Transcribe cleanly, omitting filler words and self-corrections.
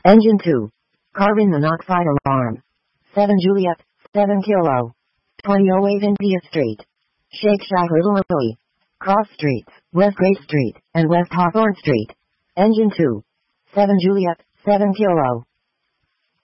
Engine 2. Carbon monoxide alarm. 7 Juliet, 7 Kilo. 2008 India Street. Sheikh Shahid Ali. Cross Streets, West Gray Street, and West Hawthorne Street. Engine 2. 7 Juliet, 7 Kilo.